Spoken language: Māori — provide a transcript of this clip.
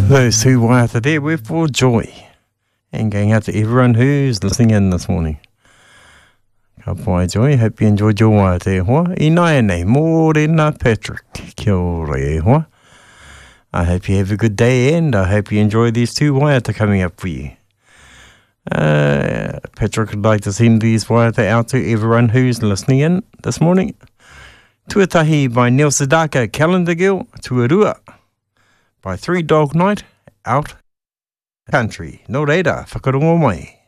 Those two waiata there were for joy. And going out to everyone who's listening in this morning. Ka pai joy, hope you enjoyed your waiata e hoa. I nai nei, mōrena Patrick. Kia ora e hoa. I hope you have a good day and I hope you enjoy these two waiata coming up for you. Patrick would like to send these waiata out to everyone who's listening in this morning. Tuatahi by Neil Sedaka, Calendar Girl, Tuarua by Three Dog Night, Out Country. No reira, whakarongo mai.